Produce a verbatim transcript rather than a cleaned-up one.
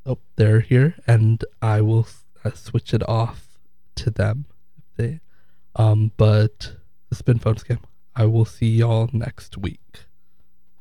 Oh, they're here, and I will uh, switch it off to them. If they, um, but the Spin Phone Scam. I will see y'all next week.